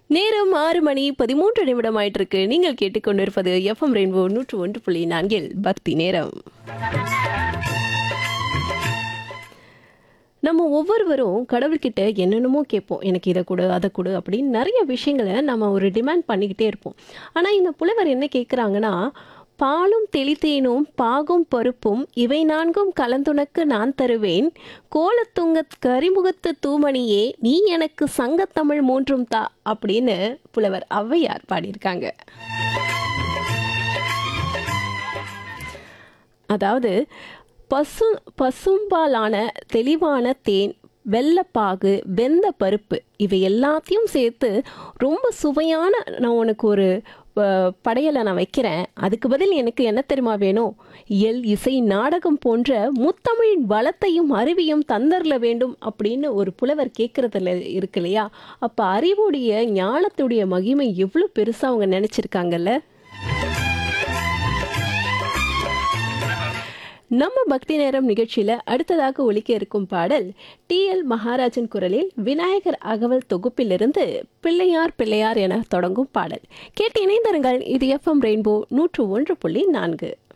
நேரம் 6 மணி 13 நிமிடம் ஆயிட்டிருக்கு. நீங்கள் கேட்டுக்கொண்டிருப்பது எஃப்எம் ரெயின்போ 101.4 பக்தி நேரம். நம்ம ஒவ்வொருவரும் கடவுள்கிட்ட என்னென்னமோ கேட்போம். எனக்கு இதை கொடு அதை கொடு அப்படின்னு நிறைய விஷயங்களை நம்ம ஒரு டிமாண்ட் பண்ணிக்கிட்டே இருப்போம். ஆனால் இந்த புலவர் என்ன கேட்குறாங்கன்னா, பாலும் தெளித்தேனும் பாகும் பருப்பும் இவை நான்கும் கலந்துனக்கு நான் தருவேன், கோலத்துங்க கரிமுகத்து தூமணியே நீ எனக்கு சங்கத்தமிழ் மூன்றும் தா அப்படின்னு புலவர் ஔவையார் பாடியிருக்காங்க. அதாவது பசும்பாலான தெளிவான தேன், வெள்ளப்பாகு, வெந்த பருப்பு இவை எல்லாத்தையும் சேர்த்து ரொம்ப சுவையான நான் உனக்கு ஒரு படையலை நான் வைக்கிறேன். அதுக்கு பதில் எனக்கு என்ன தெரியுமா வேணும்? இயல், இசை, நாடகம் போன்ற முத்தமிழின் வளத்தையும் அறிவையும் தந்தரல வேண்டும் அப்படின்னு ஒரு புலவர் கேட்கறதுல இருக்கு இல்லையா? அப்போ அறிவுடைய ஞானத்துடைய மகிமை எவ்வளோ பெருசாக அவங்க நினச்சிருக்காங்கல்ல. நம்ம பக்தி நேரம் நிகழ்ச்சியில் அடுத்ததாக ஒலிக்க இருக்கும் பாடல் டி.எல். மகாராஜன் குரலில் விநாயகர் அகவல் தொகுப்பிலிருந்து பிள்ளையார் பிள்ளையார் என தொடங்கும் பாடல். கேட்டு இணைந்தருங்கள். இது எஃப்எம் ரெயின்போ 101.4.